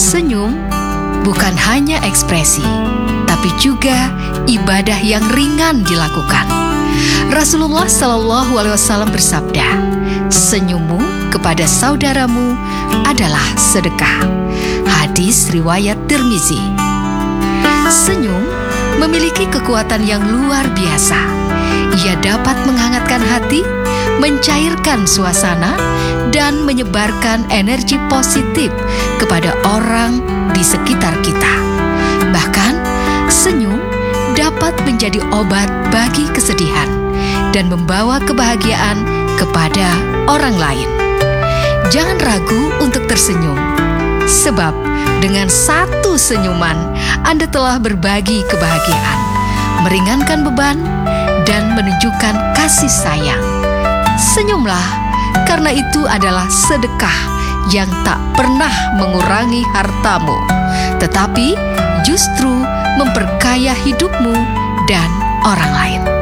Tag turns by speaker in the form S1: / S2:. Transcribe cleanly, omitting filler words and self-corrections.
S1: Senyum bukan hanya ekspresi, tapi juga ibadah yang ringan dilakukan. Rasulullah SAW bersabda, "Senyummu kepada saudaramu adalah sedekah." Hadis riwayat Tirmizi. Senyum memiliki kekuatan yang luar biasa. Ia dapat menghangatkan hati, mencairkan suasana, dan menyebarkan energi positif kepada orang di sekitar kita. Bahkan, senyum dapat menjadi obat bagi kesedihan dan membawa kebahagiaan kepada orang lain. Jangan ragu untuk tersenyum, sebab dengan satu senyuman Anda telah berbagi kebahagiaan, meringankan beban, dan menunjukkan kasih sayang. Senyumlah, karena itu adalah sedekah yang tak pernah mengurangi hartamu, tetapi justru memperkaya hidupmu dan orang lain.